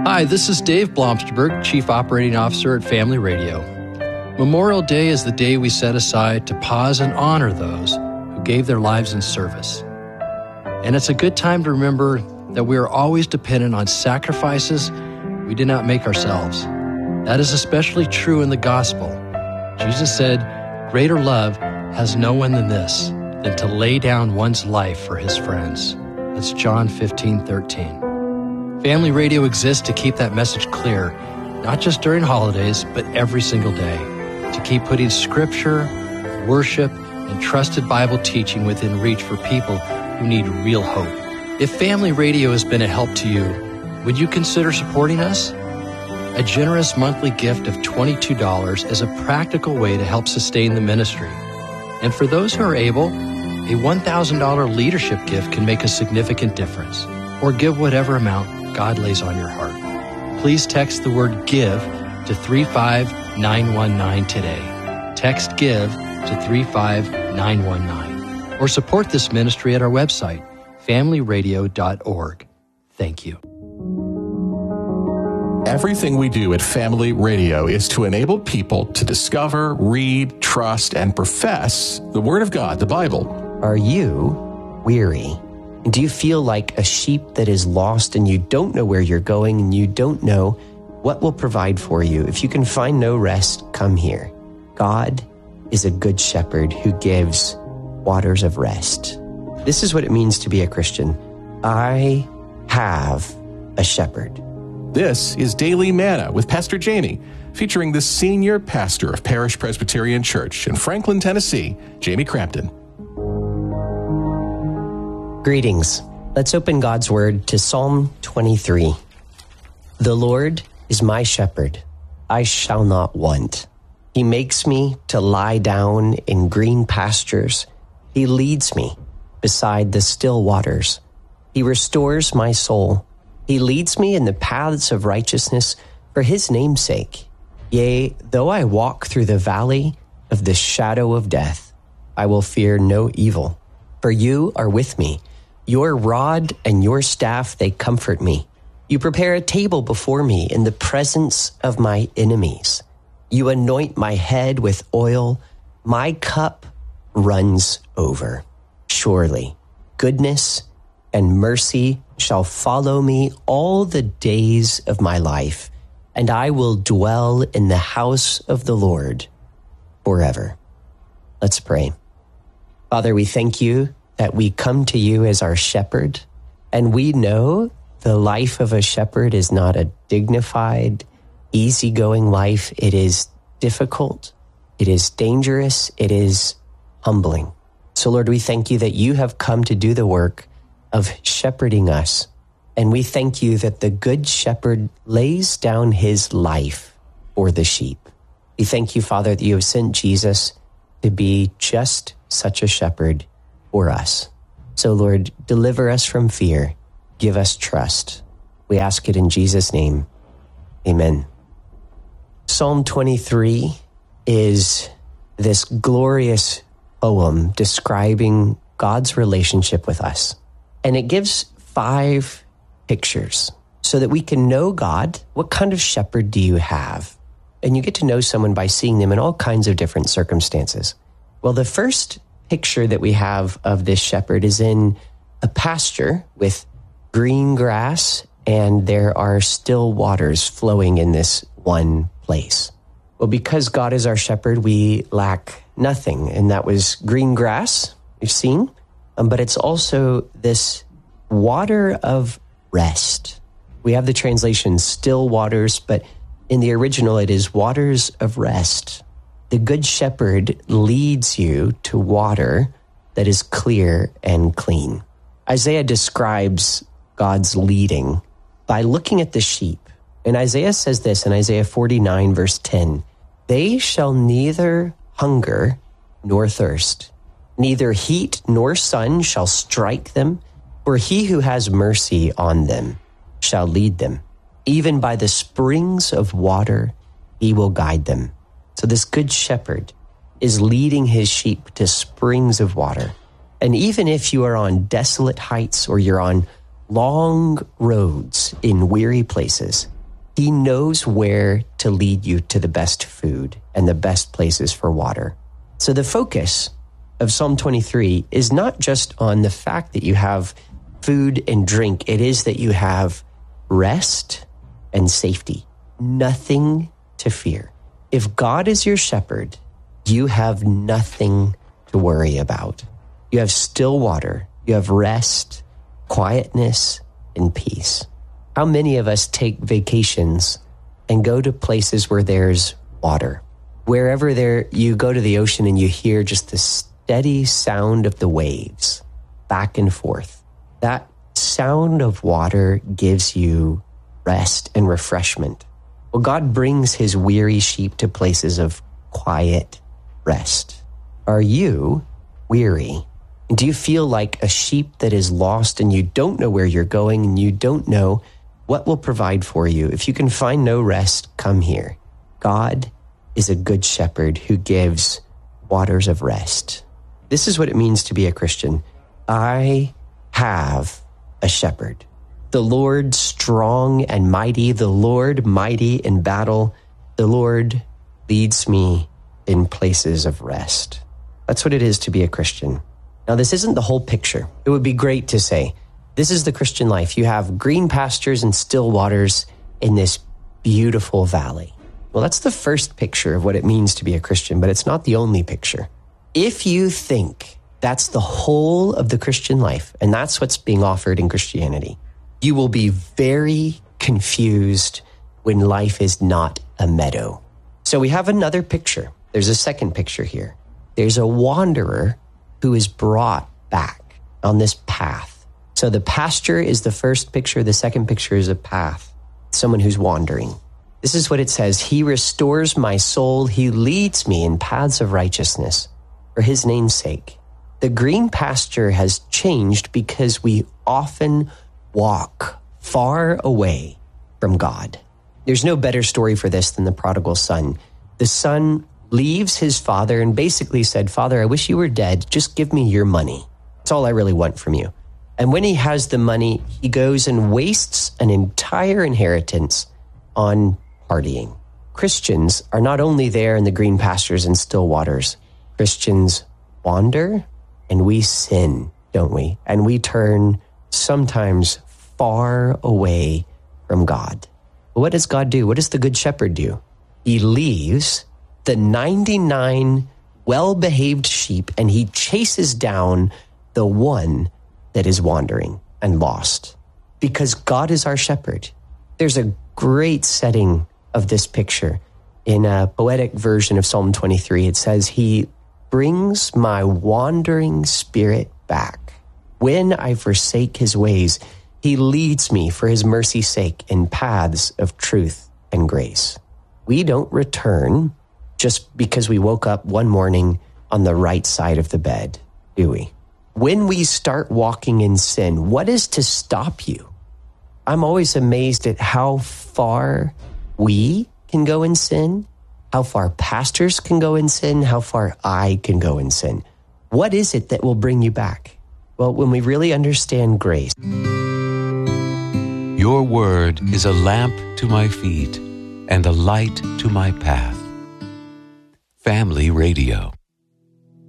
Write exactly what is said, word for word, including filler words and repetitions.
Hi, this is Dave Blomsterberg, Chief Operating Officer at Family Radio. Memorial Day is the day we set aside to pause and honor those who gave their lives in service. And it's a good time to remember that we are always dependent on sacrifices we did not make ourselves. That is especially true in the gospel. Jesus said, "Greater love has no one than this, than to lay down one's life for his friends." That's John fifteen thirteen. Family Radio exists to keep that message clear, not just during holidays, but every single day, to keep putting scripture, worship, and trusted Bible teaching within reach for people who need real hope. If Family Radio has been a help to you, would you consider supporting us? A generous monthly gift of twenty-two dollars is a practical way to help sustain the ministry. And for those who are able, a one thousand dollars leadership gift can make a significant difference. Or give whatever amount God lays on your heart. Please text the word GIVE to three five nine one nine today. Text GIVE to three five nine one nine. Or support this ministry at our website, family radio dot org. Thank you. Everything we do at Family Radio is to enable people to discover, read, trust, and profess the Word of God, the Bible. Are you weary? Do you feel like a sheep that is lost and you don't know where you're going and you don't know what will provide for you? If you can find no rest, come here. God is a good shepherd who gives waters of rest. This is what it means to be a Christian. I have a shepherd. This is Daily Manna with Pastor Jamie, featuring the senior pastor of Parish Presbyterian Church in Franklin, Tennessee, Jamie Crampton. Greetings. Let's open God's Word to Psalm twenty-three. The Lord is my shepherd. I shall not want. He makes me to lie down in green pastures. He leads me beside the still waters. He restores my soul. He leads me in the paths of righteousness for his name's sake. Yea, though I walk through the valley of the shadow of death, I will fear no evil. For you are with me. Your rod and your staff, they comfort me. You prepare a table before me in the presence of my enemies. You anoint my head with oil. My cup runs over. Surely, goodness and mercy shall follow me all the days of my life, and I will dwell in the house of the Lord forever. Let's pray. Father, we thank you that we come to you as our shepherd, and we know the life of a shepherd is not a dignified, easygoing life. It is difficult, it is dangerous, it is humbling. So Lord, we thank you that you have come to do the work of shepherding us. And we thank you that the good shepherd lays down his life for the sheep. We thank you, Father, that you have sent Jesus to be just such a shepherd for us. So Lord, deliver us from fear. Give us trust. We ask it in Jesus' name. Amen. Psalm twenty-three is this glorious poem describing God's relationship with us. And it gives five pictures so that we can know God. What kind of shepherd do you have? And you get to know someone by seeing them in all kinds of different circumstances. Well, the first picture that we have of this shepherd is in a pasture with green grass, and there are still waters flowing in this one place. Well, because God is our shepherd, we lack nothing. And that was green grass, we've seen. Um, but it's also this water of rest. We have the translation still waters, but in the original it is waters of rest. The good shepherd leads you to water that is clear and clean. Isaiah describes God's leading by looking at the sheep. And Isaiah says this in Isaiah forty-nine, verse ten, "They shall neither hunger nor thirst. Neither heat nor sun shall strike them, for he who has mercy on them shall lead them. Even by the springs of water, he will guide them." So this good shepherd is leading his sheep to springs of water. And even if you are on desolate heights or you're on long roads in weary places, He knows where to lead you to the best food and the best places for water. So the focus of Psalm twenty-three is not just on the fact that you have food and drink. It is that you have rest and safety. Nothing to fear. If God is your shepherd, you have nothing to worry about. You have still water. You have rest, quietness, and peace. How many of us take vacations and go to places where there's water? Wherever there, you go to the ocean and you hear just the steady sound of the waves back and forth. That sound of water gives you rest and refreshment. Well, God brings his weary sheep to places of quiet rest. Are you weary? Do you feel like a sheep that is lost and you don't know where you're going and you don't know what will provide for you? If you can find no rest, come here. God is a good shepherd who gives waters of rest. This is what it means to be a Christian. I have a shepherd. The Lord strong and mighty, the Lord mighty in battle. The Lord leads me in places of rest. That's what it is to be a Christian. Now, this isn't the whole picture. It would be great to say, this is the Christian life. You have green pastures and still waters in this beautiful valley. Well, that's the first picture of what it means to be a Christian, but it's not the only picture. If you think that's the whole of the Christian life, and that's what's being offered in Christianity, you will be very confused when life is not a meadow. So we have another picture. There's a second picture here. There's a wanderer who is brought back on this path. So the pasture is the first picture. The second picture is a path, someone who's wandering. This is what it says. He restores my soul. He leads me in paths of righteousness for his name's sake. The green pasture has changed because we often walk far away from God. There's no better story for this than the prodigal son. The son leaves his father and basically said, Father, I wish you were dead. Just give me your money. That's all I really want from you. And when he has the money, he goes and wastes an entire inheritance on partying. Christians are not only there in the green pastures and still waters. Christians wander and we sin, don't we? And we turn sometimes far away from God. But what does God do? What does the Good Shepherd do? He leaves the ninety-nine well-behaved sheep and he chases down the one that is wandering and lost, because God is our shepherd. There's a great setting of this picture in a poetic version of Psalm twenty-three. It says, he brings my wandering spirit back. When I forsake his ways, he leads me for his mercy's sake in paths of truth and grace. We don't return just because we woke up one morning on the right side of the bed, do we? When we start walking in sin, what is to stop you? I'm always amazed at how far we can go in sin, how far pastors can go in sin, how far I can go in sin. What is it that will bring you back? Well, when we really understand grace. Your word is a lamp to my feet and a light to my path. Family Radio.